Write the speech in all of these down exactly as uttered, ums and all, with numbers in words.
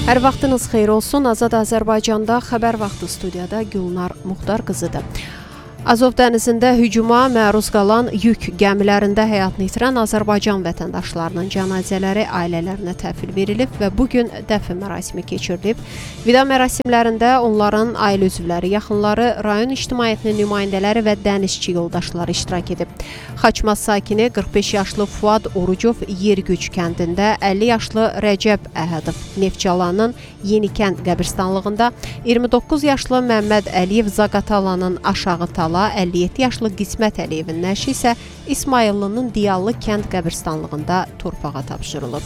Hər vaxtınız xeyir olsun. Azad Azərbaycanda xəbər vaxtı studiyada Gülnar Muxtar qızıdır. Azov dənizində hücuma məruz qalan yük gəmilərində həyatını itirən Azərbaycan vətəndaşlarının cənazələri ailələrinə təhvil verilib və bugün dəfn mərasimi keçirilib. Vida mərasimlərində onların ailə üzvləri, yaxınları, rayon ictimaiyyətinin nümayəndələri və dənizçi yoldaşları iştirak edib. Xaçmaz sakini qırx beş yaşlı Fuad Orucov Yergüc kəndində, əlli yaşlı Rəcəb Əhədov Neftçalanın Yenikənd qəbirstanlığında, iyirmi doqquz yaşlı Məmməd Əliyev Zaqatalanın Aşağı Tala, əlli yeddi yaşlı Qismət Əliyevin nəşi isə İsmayıllının Diyallı kənd qəbirstanlığında torpağa tapşırılıb.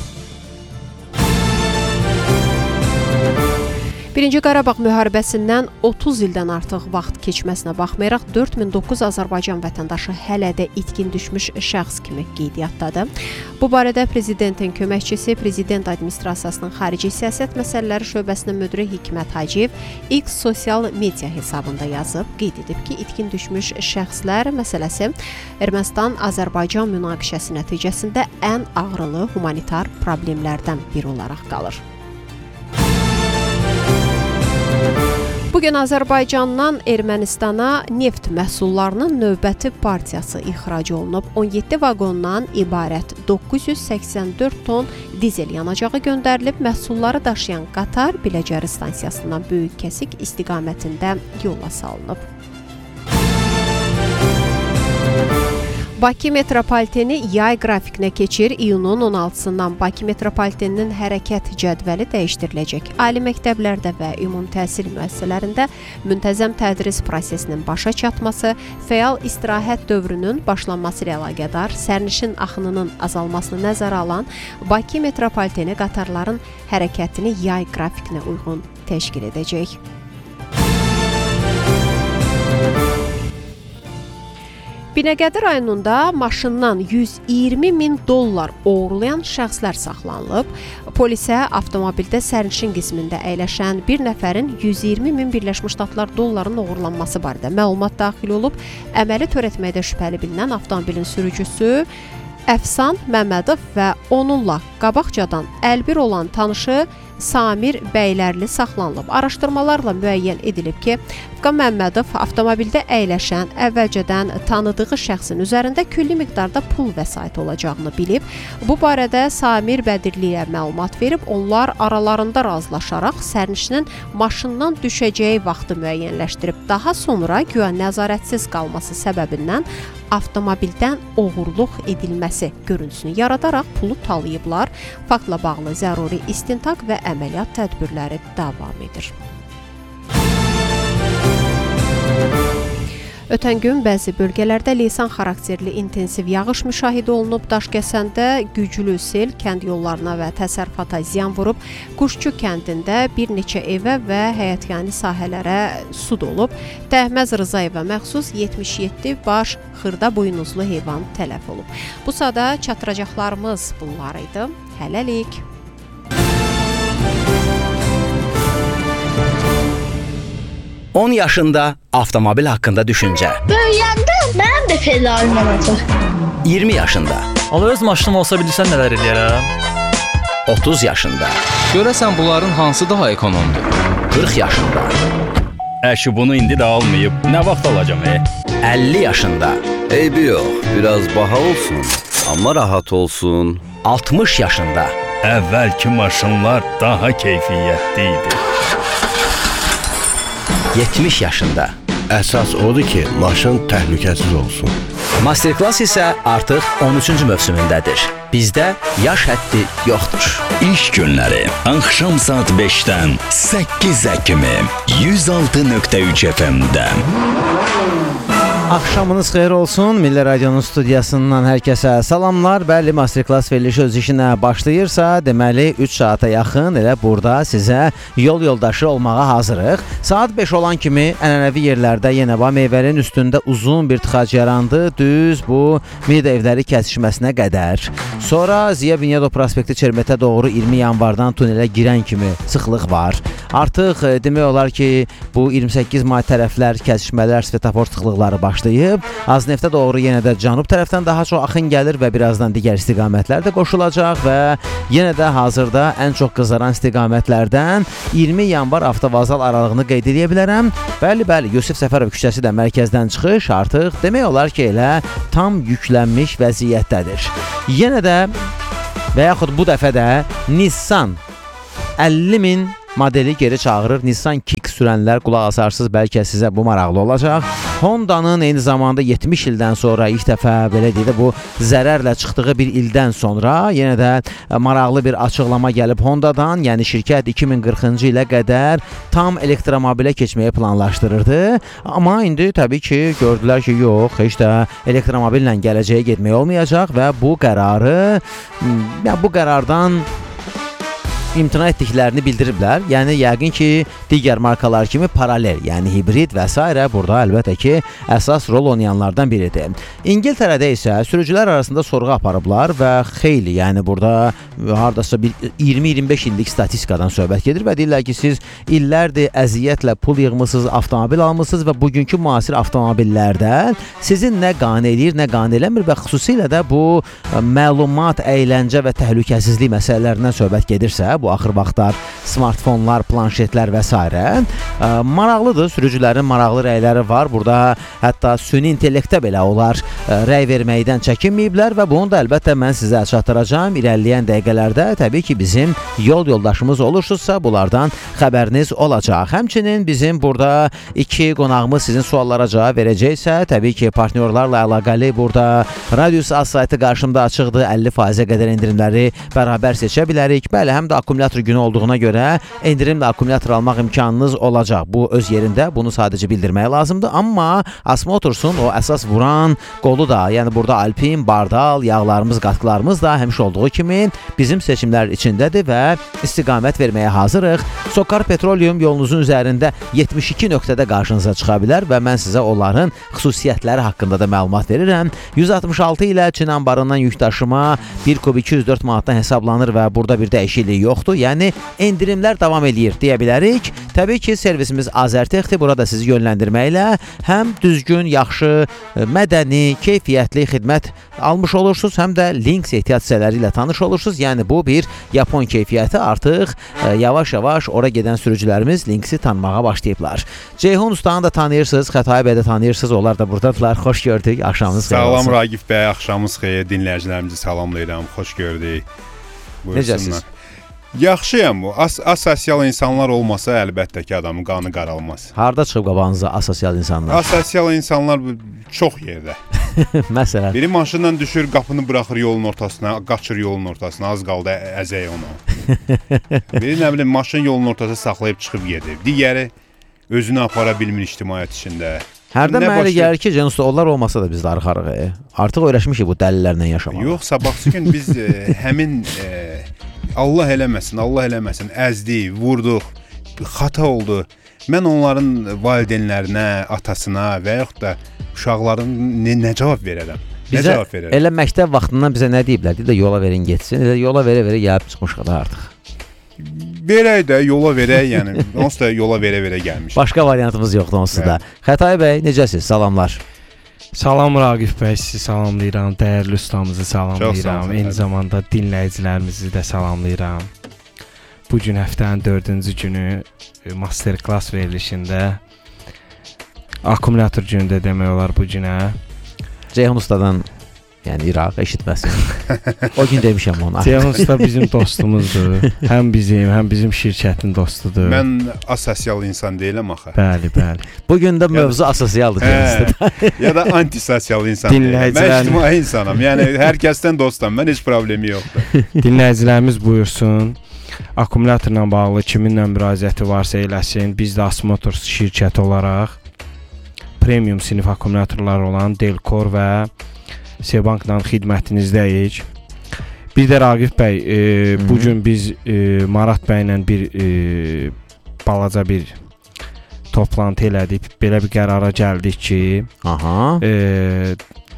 Birinci Qarabağ müharibəsindən otuz ildən artıq vaxt keçməsinə baxmayaraq dörd min doqquz Azərbaycan vətəndaşı hələ də itkin düşmüş şəxs kimi qeydiyyatdadır. Bu barədə Prezidentin köməkçisi, Prezident Administrasiyasının Xarici Siyasət Məsələləri şöbəsinin müdiri Hikmət Hacıyev X sosial media hesabında yazıb, qeyd edib ki, itkin düşmüş şəxslər məsələsi Ermənistan-Azərbaycan münaqişəsi nəticəsində ən ağrılı humanitar problemlərdən biri olaraq qalır. Bugün Azərbaycandan Ermənistana neft məhsullarının növbəti partiyası ixrac olunub. on yeddi vaqondan ibarət doqquz yüz səksən dörd ton dizel yanacağı göndərilib. Məhsulları daşıyan qatar Biləcəri stansiyasından Böyük Kəsik istiqamətində yola salınıb. Bakı metropoliteni yay qrafikinə keçir. İyunun on altısından Bakı metropoliteninin hərəkət cədvəli dəyişdiriləcək. Ali məktəblərdə və ümumi təhsil müəssisələrində müntəzəm tədris prosesinin başa çatması, fəal istirahət dövrünün başlanması ilə əlaqədar sərnişin axınının azalmasını nəzərə alan Bakı metropoliteni qatarların hərəkətini yay qrafikinə uyğun təşkil edəcək. Binəqədi rayonunda maşından yüz iyirmi min dollar oğurlayan şəxslər saxlanılıb. Polisə avtomobildə sərnişin qismində əyləşən bir nəfərin yüz iyirmi min Birləşmiş Ştatlar dollarının oğurlanması barədə məlumat daxil olub. Əməli törətməkdə şübhəli bilinən avtomobilin sürücüsü Əfsan Məmmədov və onunla qabaqcadan əlbir olan tanışı Samir Bəylərli saxlanılıb. Araşdırmalarla müəyyən edilib ki, Fıqa Məmmədov avtomobildə əyləşən əvvəlcədən tanıdığı şəxsin üzərində külli miqdarda pul vəsait olacağını bilib. Bu barədə Samir Bədirli ilə məlumat verib, onlar aralarında razılaşaraq sərnişinin maşından düşəcəyi vaxtı müəyyənləşdirib. Daha sonra güya nəzarətsiz qalması səbəbindən avtomobildən oğurluq edilməsi görüntüsünü yaradaraq pulu talayıblar. Faktla bağlı zəruri istintaq və əməliyyat tədbirləri davam edir. Ötən gün bəzi bölgələrdə leysan xarakterli intensiv yağış müşahidə olunub. Daşkəsəndə güclü sel kənd yollarına və təsərrüfata ziyan vurub. Quşçu kəndində bir neçə evə və həyətyanı sahələrə su dolub. Təhməz Rızayeva məxsus yetmiş yeddi baş xırda buynuzlu heyvan tələf olub. Bu sada çatdıracaqlarımız bunlar idi. Hələlik. on yaşında avtomobil haqqında düşüncə. Böyüyəndə mənim də pedalım olacaq. iyirmi yaşında. Allah öz maşınım olsa bilirsən nələr eləyərəm? otuz yaşında. Görəsən bunların hansı daha ekonomdur? qırx yaşında. Əşi bunu indi də almayıb, nə vaxt alacam e? əlli yaşında. Eybi yox, biraz baha olsun, amma rahat olsun. altmış yaşında. Əvvəlki maşınlar daha keyfiyyətli idi. yetmiş yaşında. Əsas odur ki, maşın təhlükəsiz olsun. Masterclass isə artıq on üçüncü mövsümündədir. Bizdə yaş həddi yoxdur. İş günləri axşam saat beşdən səkkizə kimi yüz altı nöqtə üç F M-də. Axşamınız xeyir olsun. Milli Radionun studiyasından hər kəsə salamlar. Bəli, Masterclass verilişi öz işinə başlayırsa, deməli üç saata yaxın elə burada sizə yol yoldaşı olmağa hazırıq. Saat beş olan kimi ənənəvi yerlərdə yenə var, meyvənin üstündə uzun bir tıxac yarandı, düz bu Mida evləri kəsişməsinə qədər. Sonra Ziya Bünyadov prospekti Çermetə doğru iyirmi yanvardan tunelə girən kimi sıxlıq var. Artıq demək olar ki, bu iyirmi səkkiz may tərəflər kəsişmələr, svetofor sıxlıqları başlayır. başlayıb. Azneftə doğru yenə də cənub tərəfdən daha çox axın gəlir və birazdan digər istiqamətlər də qoşulacaq və yenə də hazırda ən çox qızaran istiqamətlərdən iyirmi yanvar avtovağzal aralığını qeyd edə bilərəm. Bəli, bəli, Yusif Səfərov küçəsi də mərkəzdən çıxış artıq demək olar ki, elə tam yüklənmiş vəziyyətdədir. Yenə də və yaxud bu dəfə də Nissan əlli min modeli geri çağırır. Nissan Kick sürənlər qulaq asarsınız, bəlkə sizə bu maraqlı olacaq. Honda'nın eyni zamanda yetmiş ildən sonra ilk dəfə belə deyək də bu zərərlə çıxdığı bir ildən sonra yenə də maraqlı bir açıqlama gəlib Honda'dan. Yəni şirkət iki min qırxıncı ilə qədər tam elektromobilə keçməyi planlaşdırırdı. Amma indi təbii ki, gördülər ki, yox, heç də elektromobillə gələcəyə getmək olmayacaq və bu qərarı, yəni bu qərardan imtina etdiklərini bildiriblər. Yəni yəqin ki, digər markalar kimi paralel, yəni hibrid və s. burada əlbəttə ki, əsas rol oynayanlardan biridir. İngiltərədə isə sürücülər arasında sorğu aparıblar və xeyli, yəni burada hardasa bir iyirmi iyirmi beş illik statistikadan söhbət gedir və deyirlər ki, siz illərdir əziyyətlə pul yığmısınız, avtomobil almısınız və bugünkü müasir avtomobillərdə sizin nə qane edir, nə qane eləmir və xüsusilə də bu məlumat, əyləncə və təhlükəsizlik məsələlərindən söhbət gedirsə, bu axır vaxtlar smartfonlar, planşetlər və s. maraqlıdır, sürücülərin maraqlı rəyləri var. Burada hətta süni intellektə belə onlar rəy verməkdən çəkinməyiblər və bunu da əlbəttə mən sizə çatdıracağam. İrəliyən dəqiqələrdə təbii ki, bizim yol yoldaşımız olursunuzsa, bunlardan xəbəriniz olacaq. Həmçinin bizim burada iki qonağımız sizin suallara cavab verəcəksə, təbii ki, partnyorlarla əlaqəli burada Radius Az saytı qarşımda açıqdır. əlli faizə qədər endirimləri bərabər seçə bilərik. Bəli, həm də akkumulyator günü olduğuna görə endirimlə akkumulyator almaq imkanınız olacaq. Bu öz yerində, bunu sadəcə bildirmək lazımdır. Amma Asmotorsun o əsas vuran qolu da, yəni burada Alpin, Bardal, yağlarımız, qatqılarımız da həmişə olduğu kimi bizim seçimlər içindədir və istiqamət verməyə hazırıq. Sokar Petroleum yolunuzun üzərində yetmiş iki nöqtədə qarşınıza çıxa bilər və mən sizə onların xüsusiyyətləri haqqında da məlumat verirəm. yüz altmış altı ilə Çin anbarından yük daşıma bir kub iki yüz dörd manatdan hesablanır və burada bir dəyişiklik yoxdur. Yəni endirimlər davam edir deyə bilərik. Təbii ki, servisimiz Azərtexdir. Burada sizi yönləndirməklə həm düzgün, yaxşı, mədəni, keyfiyyətli xidmət almış olursunuz, həm də Lynx ehtiyat hissələri ilə tanış olursunuz. Yəni bu bir Yapon keyfiyyəti. Artıq yavaş-yavaş ora gedən sürücülərimiz Lynx'i tanımağa başlayıblar. Ceyhun Ustanı da tanıyırsınız, Xətai bəy də tanıyırsınız. Onlar da buradadılar. Xoş gördük. Axşamınız xeyir olsun. Salam Ragif bəy, axşamınız xeyir. Dinləyicilərimizi salamlayıram. Xoş gördük. Necəsiniz? Yaxşıyam bu. As asosial insanlar olmasa əlbəttə ki, adamın qanı qaralmaz. Harda çıxıb qabağınıza asosial insanlar? Asosial insanlar çox yerdə. Məsələn. Biri maşından düşür, qapını buraxır yolun ortasına, qaçır yolun ortasına, az qaldı əzək onu. Biri nə bilim maşın yolun ortasına saxlayıb çıxıb gedir. Digəri özünü apara bilmir ictimaiyyət içində. Hərdən mənə gəlir ki, Cənus, onlar olmasa da biz darıxarıq. E. Artıq öyrəşmişik bu dəlillərlə yaşamağa. Yox, sabahsı gün biz e, həmin e, Allah eləməsin, Allah eləməsin, əzdik, vurduq, xata oldu. Mən onların valideynlərinə, atasına və yaxud da uşaqların nə, nə cavab verərəm? Nə Bizə cavab verərəm? Elə məktəb vaxtından bizə nə deyiblər? Deyir də yola verin getsin. Elə yola verə-verə gəlib çıxmışıq da artıq. Verək də, yola verək, yəni onsuz da yola verə-verə gəlmiş. Başqa variantımız yoxdur onsuz da. Xətai bəy, necəsiz? Salamlar. Salam Ragif bəy, sizi salamlayıram, dəyərli ustamızı salamlayıram, eyni zamanda dinləyicilərimizi də salamlayıram. Bu gün həftənin dördüncü günü masterclass verilişində akkumulyator günündə demək olar bu günə. Ceyhun ustadan, yəni İraq eşitməsin. O gün demişəm onu. Ceyhun usta bizim dostumuzdur. Həm bizim, həm bizim şirkətin dostudur. Mən asosial insan deyiləm axı. Bəli, bəli. Bugün də mövzu asosialdır. Hə, ya da antisosial insan deyiləm. Mən ictimai insanam. Yəni hər kəsdən dostam. Mən heç problemi yoxdur. Dinləyicilərimiz buyursun. Akkumulyatorla bağlı kiminlə müraciəti varsa eləsin. Biz də Asmotors şirkəti olaraq premium sinif akkumulyatorlar olan Delcor və Sebankla xidmətinizdəyik. Bir də Ragif bəy, e, bugün biz e, Marat bəylə bir e, balaca bir toplantı elədik. Belə bir qərara gəldik ki, aha. E,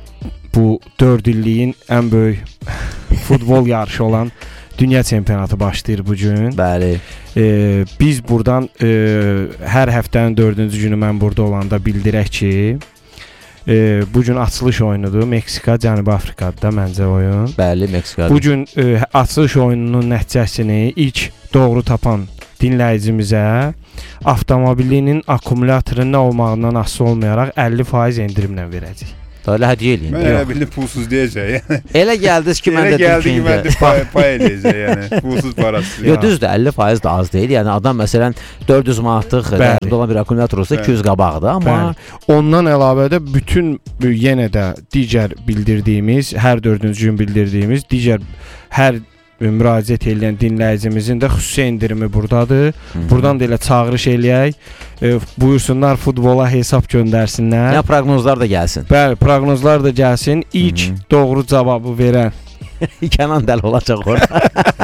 bu dörd illiyin ən böyük futbol yarışı olan Dünya çempionatı başlayır bu gün. Bəli. E, biz buradan e, hər həftənin dördüncü günü mən burada olanda bildirək ki, e, bu gün açılış oyunudur. Meksika, Cənubi Afrikada məncə oyun. Bəli, Meksikada. Bu gün e, açılış oyununun nəticəsini ilk doğru tapan dinləyicimizə avtomobilinin akkumulyatorunun nə olmağından asılı olmayaraq əlli faiz endirimlə verəcək. Elə hədiyyə eləyin. Mən elə bildim pulsuz deyəcək. Elə gəldiniz ki, mən Elə də gəldi ki, mən də pay, pay eləyəcək, yəni pulsuz parası. Yox, düzdür, əlli faiz də az deyil. Yəni adam məsələn dörd yüz manatlıq dəyərində olan bir akkumulyator olsa iki yüz qabaqdır, amma Bəli. Ondan əlavə də bütün yenə də digər bildirdiyimiz, hər dördüncü gün bildirdiyimiz digər hər müraciət edən dinləyicimizin də xüsusi endirimi burdadır. Hı-hı. Buradan da elə çağırış eləyək. E, buyursunlar futbola hesab göndərsinlər. Ya proqnozlar da gəlsin. Bəli, proqnozlar da gəlsin. İlk Hı-hı. doğru cavabı verən Kənan dəli olacaq orada.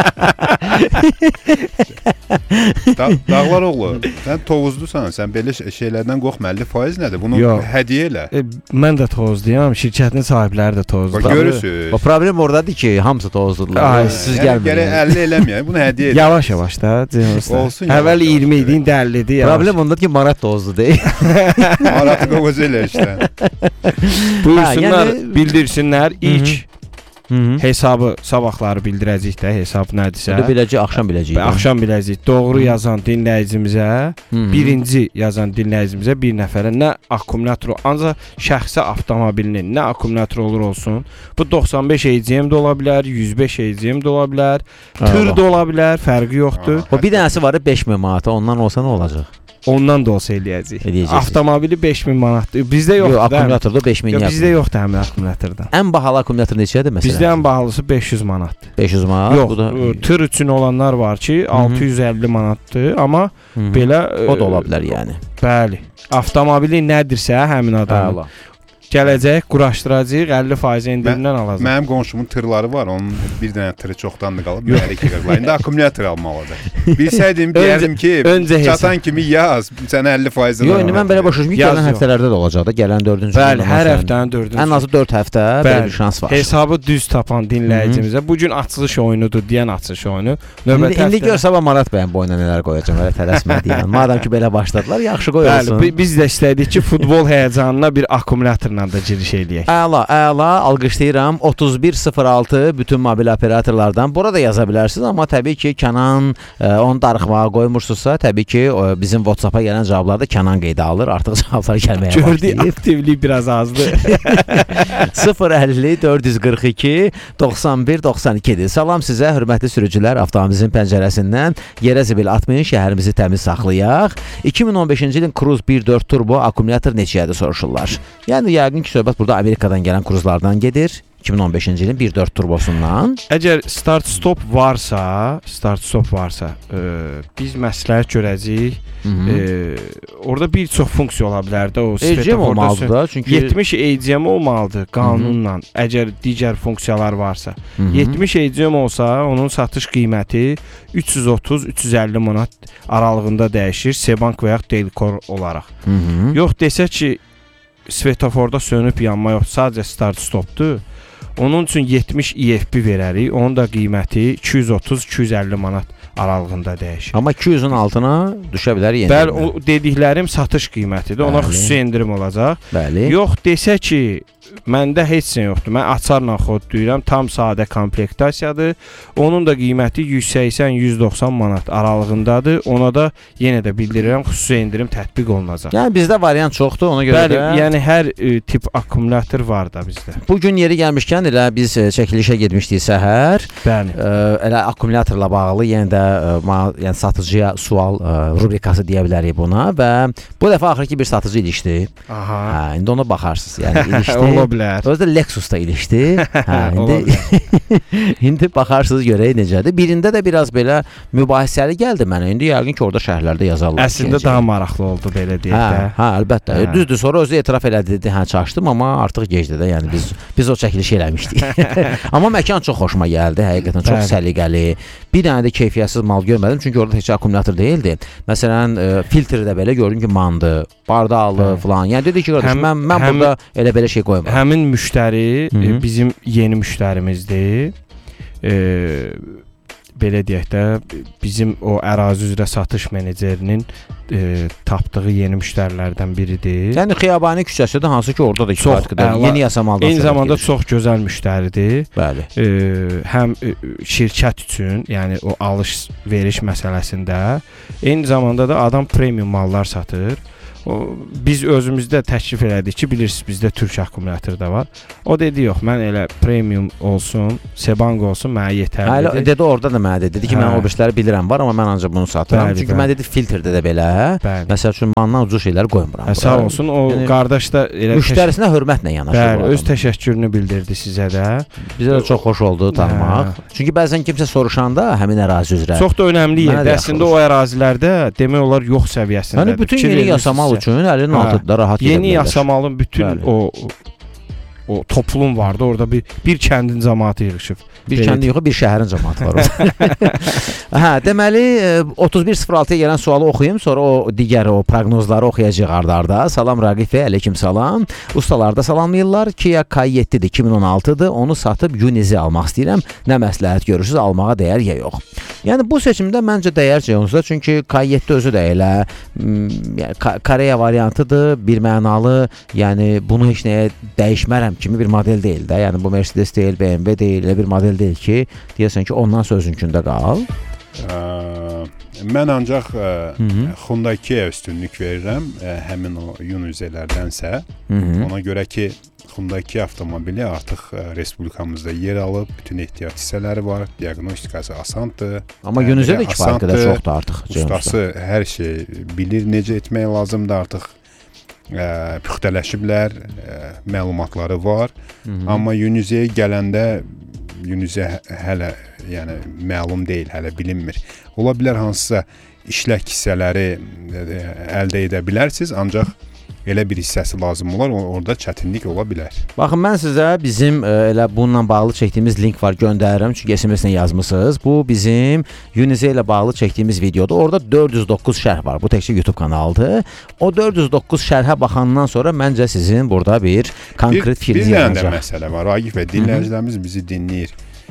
da, Dağlar oğlu, sən tovuzlusan, sən belə şeylərdən qorxma, əlli faiz nədir? Bunu Yo. hədiyyə elə. E, mən də tozluyam, şirkətin sahibləri də tozludur. Bax, görürsünüz. O problem oradadır ki, hamısı tozludur. Ay, siz yəni, gəlməyin. Gərək əlli eləməyək, bunu hədiyyə elə. Yavaş-yavaş da, olsun. Əvvəl iyirmi idi, indi əllidir. Problem ondadır ki, Marat tozlu deyil. Maratı qovucu elə işte. Buyursunlar, ha, yəni... bildirsinlər ilk Hı-hı. hesabı sabahları bildirəcəyik də, hesab nədirsə. Biləcək, axşam biləcəyik. Axşam biləcəyik. Doğru Hı-hı. yazan dinləyicimizə, Hı-hı. birinci yazan dinləyicimizə bir nəfərə nə akkumulyator, ancaq şəxsi avtomobilinin nə akkumulyator olur olsun. Bu doxsan beş A C M də ola bilər, yüz beş A C M də ola bilər, tır da ola bilər, fərqi yoxdur. O bir dənəsi var beş min manata, ondan olsa nə olacaq? Ondan da olsa eləyəcək. Avtomobili beş min manatdır. Bizdə yoxdur. Yox, akkumulyatorda beş min. Yox, bizdə yoxdur həmin akkumulyatorda. Ən bahalı akkumulyator neçədir məsələn? Bizdə ən bahalısı beş yüz manatdır. beş yüz manat. Yox, bu da tır üçün olanlar var ki, Hı-hı. altı yüz əlli manatdır, amma Hı-hı. belə o da ola bilər yəni. Bəli. Avtomobili nədirsə həmin adamın gələcək, quraşdıracaq, əlli faiz endirimdən alacaq. Mənim qonşumun tırları var, onun bir dənə tırı çoxdandır qalıb, mənə iki qırqlar. İndi akkumulyator almalıdır. Bilsəydim, deyərdim ki, çatan kimi yaz, sənə əlli faizini almalıdır. Yox, indi mən belə başlayacağım, gələn həftələrdə də olacaq da, gələn dördüncü gün. Bəli, hər həftənin dördüncü. Ən azı dörd həftə belə bir şans var. Hesabı düz tapan dinləyicimizə, bugün açılış oyunudur deyən açılış oyunu. İndi gör sabah Marat bəyin boyuna nələr qoyacağım, elə tələsmə deyən. Madəm ki, belə başladılar, yaxşı qoyulsun. Bəli, biz də istədik ki, futbol həyəcanına bir akkumulyatorla da giriş eləyək. Əla, əla, alqışlayıram. otuz bir sıfır altı bütün mobil operatorlardan. Burada yaza bilərsiniz, amma təbii ki, Kənan e, onu darıxmağa qoymursunuzsa, təbii ki, o, bizim WhatsApp-a gələn cavablarda Kənan qeydə alır. Artıq cavablar gəlməyə başlayıb. Gördük, aktivlik biraz azdır. sıfır əlli dörd yüz qırx iki doxsan bir doxsan ikidir. Salam sizə, hörmətli sürücülər. Avtomobimizin pəncərəsindən yerə zibil atmayın, şəhərimizi təmiz saxlayaq. iki min on beşinci ilin Cruze bir dörd turbo akkumulyator neçəyədir soruşurlar. Yəni, yəqin ki, söhbət burada Amerikadan gələn kruzlardan gedir. iki min on beşinci ilin bir dörd turbosundan. Əgər start stop varsa, start stop varsa, e, biz məsləhət görəcəyik. E, orada bir çox funksiya ola bilər də o A C M olmalıdır da, çünki yetmiş A C M olmalıdır qanunla. Hı-hı. Əgər digər funksiyalar varsa. Hı-hı. yetmiş A C M olsa, onun satış qiyməti üç yüz otuz üç yüz əlli manat aralığında dəyişir, Sebank və ya Delcor olaraq. Hı-hı. Yox desə ki, svetoforda sönüb yanma yox, sadəcə start stopdur. Onun üçün yetmiş E F B verərik. Onun da qiyməti iki yüz otuz iki yüz əlli manat aralığında dəyişir. Amma iki yüzün altına düşə bilər yenə. Bəli, o dediklərim satış qiymətidir. Ona Bəli. xüsusi endirim olacaq. Bəli. Yox desə ki, məndə heç nə yoxdur. Mən açarla kodlayıram. Tam sadə komplektasiyadır. Onun da qiyməti yüz səksən yüz doxsan manat aralığındadır. Ona da yenə də bildirirəm, xüsusi endirim tətbiq olunacaq. Yəni bizdə variant çoxdur, ona görə Bəli, də. Yəni hər e, tip akkumulyator var da bizdə. Bu gün yeri gəlmişkən elə biz e, çəkilişə getmişdik səhər. Bəli. E, elə akkumulyatorla bağlı yenə də e, ma, yəni satıcıya sual e, rubrikası deyə bilərik buna və bu dəfə axırki bir satıcı ilişdi. Aha. Hə, indi ona baxarsınız. Yəni ilişdi. Ola bilər. Özdə Lexus-da ilişdi. Hə, indi indi baxarsınız görək necədir. Birində də biraz belə mübahisəli gəldi mənə. İndi yəqin ki, orada şərhlərdə yazarlar. Əslində daha maraqlı oldu belə deyək də. Hə, hə, əlbəttə. Hə. Düzdür, sonra özü etiraf elədi, dedi, hə, çaşdım, amma artıq gecdir də. Yəni biz biz o çəkilişi eləmişdik. Amma məkan çox xoşuma gəldi, həqiqətən çox səliqəli. Bir dənə də keyfiyyətsiz mal görmədim, çünki orada heç akkumulyator deyildi. Məsələn, e, filtri də belə gördüm ki, mandı, bardaqlı falan. Yəni dedi ki, qardaş, həm, mən mən həm, burada elə belə şey qoymuram. Həmin müştəri e, bizim yeni müştərimizdir. E, belə deyək də, bizim o ərazi üzrə satış menecerinin e, tapdığı yeni müştərilərdən biridir. Yəni Xiyabani küçəsidir, hansı ki orada da kifayət qədər yeni yasamaldan eyni zamanda gelir. Çox gözəl müştəridir. Bəli. E, həm e, şirkət üçün, yəni o alış-veriş məsələsində, eyni zamanda da adam premium mallar satır. O, biz özümüzdə təklif elədik ki, bilirsiniz bizdə türk akkumulyator da var. O dedi yox, mən elə premium olsun, Sebang olsun, mənə yetərlidir. Hələ dedi orada da mənə dedi, dedi ki, hə. mən o birişləri bilirəm var, amma mən ancaq bunu satıram. Bəli, Çünki bəli. mən dedi filtrdə də belə, bəli. məsəl üçün mandan ucuz şeyləri qoymuram. Hə, sağ olsun, o yəni, qardaş da elə müştərisinə hörmətlə yanaşır. Bəli, öz təşəkkürünü bildirdi sizə də. Bizə də çox xoş oldu tanımaq. Hə. Çünki bəzən kimsə soruşanda həmin ərazi üzrə. Çox da önəmli yerdə. Əslində o ərazilərdə demək olar yox səviyyəsindədir. Yəni bütün yeni yasamal üçün əlinin hə, altında rahat gedə yeni yasamalın bütün Bəli. o o toplum vardı. Orada bir bir kəndin cəmaatı yığılıb. Bir kəndin yox, bir şəhərin cəmaatı var orada. Hə, deməli otuz bir sıfır altıya gələn sualı oxuyum, sonra o digər o proqnozları oxuyacağıq arda-arda. Salam Raqif bəy, əleykum salam. Ustalar da salamlayırlar. Kia K yeddidir, iki min on altıdır. Onu satıb Unizi almaq istəyirəm. Nə məsləhət görürsüz, almağa dəyər ya yox? Yəni bu seçimdə məncə dəyər Ceyhunuzda, çünki K yeddi özü də elə yəni Koreya variantıdır, bir mənalı, yəni bunu heç nəyə dəyişmərəm kimi bir model deyil də. Yəni bu Mercedes deyil, B M W deyil, elə bir model deyil ki, deyəsən ki, ondan sözünkündə qal. Ə, mən ancaq ə, Hyundai Kia üstünlük verirəm, ə, həmin o Unizelərdənsə. Ona görə ki, Hyundai Kia avtomobili artıq ə, respublikamızda yer alıb, bütün ehtiyat hissələri var, diaqnostikası asandır. Amma Unize də kifayət qədər çoxdur artıq. Ustası hər şey bilir, necə etmək lazımdır artıq. Ə, püxtələşiblər, ə, məlumatları var. Hı -hı. Amma Unize'yə gələndə Unize hələ yəni məlum deyil, hələ bilinmir. Ola bilər hansısa işlək hissələri əldə edə bilərsiniz, ancaq elə bir hissəsi lazım olar, orada çətinlik ola bilər. Baxın, mən sizə bizim elə bununla bağlı çəkdiyimiz link var, göndərirəm, çünki S M S-lə yazmısınız. Bu bizim Unize ilə bağlı çəkdiyimiz videodur. Orada dörd yüz doqquz şərh var. Bu təkcə YouTube kanalıdır. O dörd yüz doqquz şərhə baxandan sonra məncə sizin burada bir konkret fikriniz yaranacaq. Bir dənə məsələ var. Ragif və dinləyicilərimiz bizi dinləyir.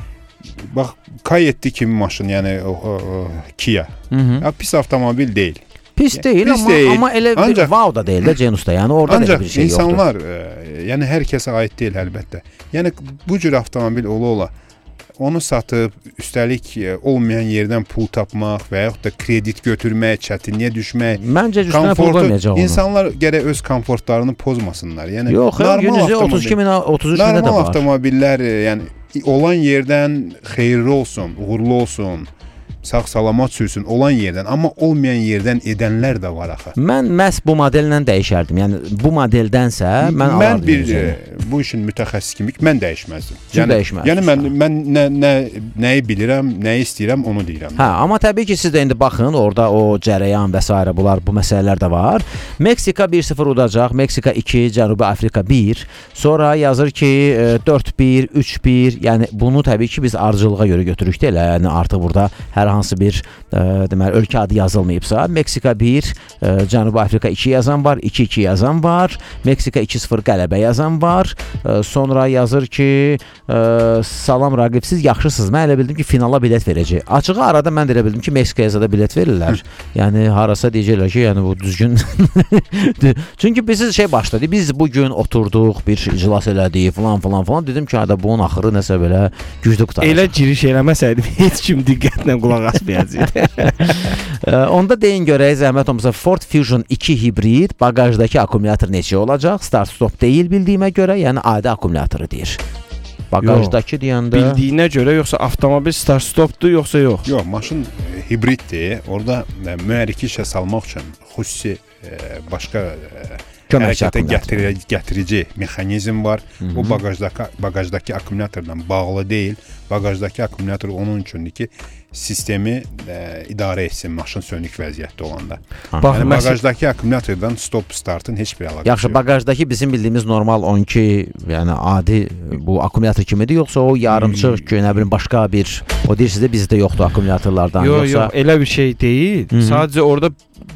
Bax, K yeddi kimi maşın, yəni o, o, o, Kia. Ya, pis avtomobil deyil. Pis deyil, Pis amma, deyil. amma elə ancaq, bir wow da deyil də Cenus'da, yəni orada da bir şey yoxdur. Ancaq insanlar, e, yəni hər kəsə aid deyil əlbəttə. Yəni bu cür avtomobil ola-ola onu satıb, üstəlik e, olmayan yerdən pul tapmaq və yaxud da kredit götürmək, çətinliyə düşmək. Məncə üstünə pul verməyəcək onu. İnsanlar gərək öz komfortlarını pozmasınlar. Yəni yox, Unize otuz iki min, otuz üç minə də var. Normal avtomobillər, yəni olan yerdən xeyirli olsun, uğurlu olsun, sağ-salamat sürsün olan yerdən, amma olmayan yerdən edənlər də var axı. Mən məhz bu modellə dəyişərdim. Yəni bu modeldənsə mən, mən alardım. Mən bir e, bu işin mütəxəssis kimi mən dəyişməzdim. Yəni dəyişməzdim. Yəni mən mən nə, nə nəyi bilirəm, nəyi istəyirəm, onu deyirəm. Hə, amma təbii ki, siz də indi baxın, orada o cərəyan və s. bunlar, bu məsələlər də var. Meksika bir sıfır udacaq, Meksika iki, Cənubi Afrika bir. Sonra yazır ki dörd bir, üç bir. Yəni bunu təbii ki biz arıcılığa görə götürürük də elə. Yəni artıq burada hər hansı bir e, deməli ölkə adı yazılmayıbsa, Meksika bir, e, Cənubi Afrika iki yazan var, iki iki yazan var, Meksika iki sıfır qələbə yazan var. E, sonra yazır ki, e, salam Raqib, siz yaxşısınız. Mən elə bildim ki, finala bilet verəcək. Açığı arada mən də elə bildim ki, Meksikaya da bilet verirlər. Yəni harasa deyəcəklər ki, yəni bu düzgün. Çünki biz şey başladı. Biz bu gün oturduq, bir iclas elədik falan falan falan. Dedim ki, ada bunun axırı nəsə belə güclü qutaracaq. Elə giriş eləməsəydim heç kim diqqətlə qulaq asmayacaqdı. Onda deyin görək, zəhmət olmasa Ford Fusion iki hibrid, bagajdakı akkumulyator neçə olacaq? Start stop deyil bildiyimə görə, yəni adi akkumulatoru deyir. Bagajdakı deyəndə bildiyinə görə yoxsa avtomobil start stopdur yoxsa yox? Yox, maşın hibriddir. Orada mühərriki işə salmaq üçün xüsusi başqa hərəkətə gətirici, gətirici mexanizm var. Hı -hı. O bagajdakı, bagajdakı akkumulyatordan bağlı deyil. Bagajdakı akkumulyator onun üçündür ki, sistemi e, idarə etsin maşın sönük vəziyyətdə olanda. Bax, yəni bagajdakı akkumulyatordan stop startın heç bir əlaqəsi yox. Yaxşı, bagajdakı bizim bildiyimiz normal on iki, yəni adi bu akkumulyator kimidir, yoxsa o yarımçıq ki, nə bilim başqa bir, o deyirsiniz də bizdə yoxdur akkumulyatorlardan, yox, yoxsa yox, elə bir şey deyil. Hı -hı. Sadəcə orada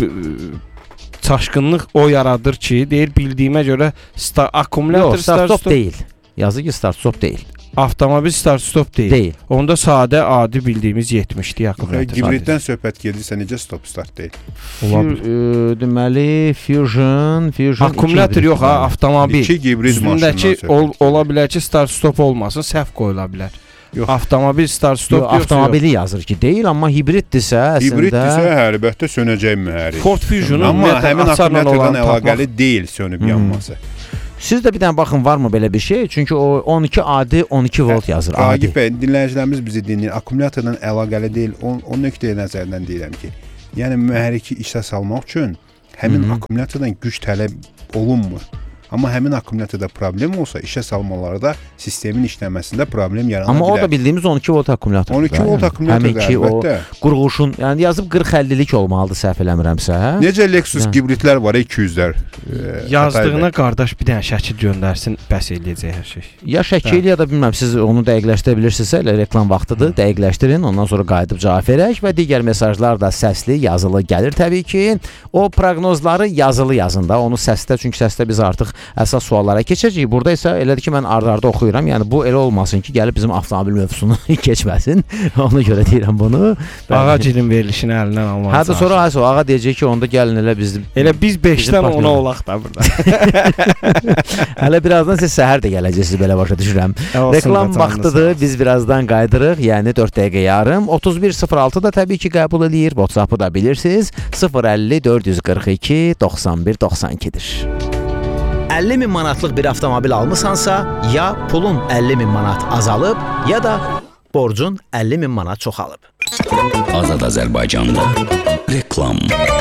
çaşqınlıq o yaradır ki, deyir bildiyimə görə akkumulyator start stop deyil. Yazır ki, start stop deyil. Avtomobil start-stop deyil. Deyil. Onda sadə, adi bildiyimiz yetmişlik akkumulyator. Gibriddən söhbət gedirsə necə stop-start deyil? Ola bilər. Deməli, Fusion, Fusion akkumulyator yox ha, avtomobil. İki gibrid maşından söhbət. Ol, ola bilər ki, start-stop olmasın, səhv qoyula bilər. Yox. Avtomobil start-stop yoxsa yox. Avtomobili yazır ki, deyil, amma hibriddirsə əslində. Hibriddirsə, hə, əlbəttə sönəcək mühərrik. Ford Fusion amma həmin akkumulyatordan əlaqəli deyil sönüb hmm. yanması. Siz də bir dənə baxın, varmı belə bir şey? Çünki o on iki adi on iki volt yazır. Agif bəy, dinləyicilərimiz bizi dinləyir. Akkumulyatordan əlaqəli deyil. O, o nöqteyi nəzərdən deyirəm ki, yəni mühərriki işə salmaq üçün həmin Hı -hı. akkumulyatordan güc tələb olunmur. Amma həmin akkumulyatorda problem olsa, işə salmalarda sistemin işləməsində problem yarana Amma bilər. Amma o da bildiyimiz on iki volt akkumulyator. on iki volt akkumulyatordur əlbəttə. Qurğuşun, yəni yazıb qırx əllilik olmalıdır səhv eləmirəmsə. Hə? Necə Lexus yəni. Gibridlər var, iki yüzlər. E, Yazdığına qardaş bir dənə şəkil göndərsin, bəs eləyəcək hər şey. Ya şəkil hə. ya da bilməm, siz onu dəqiqləşdirə bilirsinizsə, elə reklam vaxtıdır, Hı. dəqiqləşdirin, ondan sonra qayıdıb cavab verək və digər mesajlar da səsli, yazılı gəlir təbii ki. O proqnozları yazılı yazın da, onu səsdə, çünki səsdə biz artıq əsas suallara keçəcəyik. Burada isə elədir ki, mən ard-arda oxuyuram. Yəni bu elə olmasın ki, gəlib bizim avtomobil mövzusunu keçməsin. Ona görə deyirəm bunu. Ağa cilin verilişini əlindən almalı. Hə də sonra ayso ağa deyəcək ki, onda gəlin elə biz elə biz beşdən ona olaq da burada. Hələ birazdan siz səhər də gələcəksiniz, belə başa düşürəm. Reklam vaxtıdır. Biz birazdan qaydırıq. Yəni dörd dəqiqə yarım. otuz bir sıfır altı da təbii ki, qəbul eləyir. WhatsApp-ı da bilirsiniz. sıfır əlli dörd yüz qırx iki doxsan bir doxsan ikidir. əlli min manatlıq bir avtomobil almısansa, ya pulun əlli min manat azalıb, ya da borcun əlli min manat çoxalıb. Azad Azərbaycanda reklam.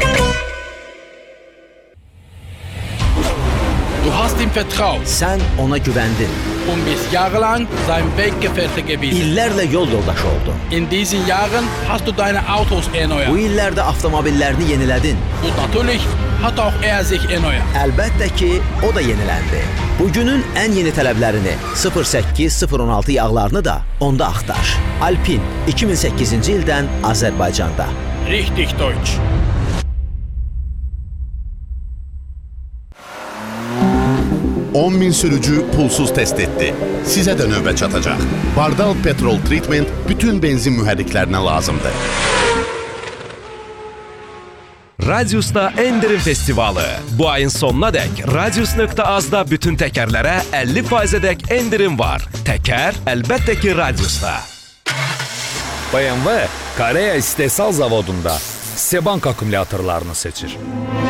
Du hast ihm vertraut. Sən ona güvəndin. Und bist jahrelang sein Weggefährte gewesen. İllərlə yol yoldaşı oldun. In diesen Jahren hast du deine Autos erneuert. Bu illərdə avtomobillerini yenilədin. Und natürlich hat auch er sich erneuert. Əlbəttə ki, o da yeniləndi. Bugünün ən yeni tələblərini sıfır səkkiz sıfır on altı yağlarını da onda axtar. Alpin iki min səkkizinci ildən Azərbaycanda. Richtig Deutsch. on min sürücü pulsuz test etdi. Sizə də növbə çatacaq. Bardal Petrol Treatment bütün benzin mühərriklərinə lazımdır. Radiusda Endirim Festivalı. Bu ayın sonuna dək radius nöqtə azda bütün təkərlərə əlli faizədək endirim var. Təkər əlbəttə ki Radiusda. B M W Koreya istehsal zavodunda Sebank akkumulyatorlarını seçir.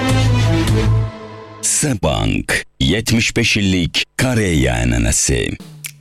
Sebank yetmiş beş illik Koreya ənənəsi.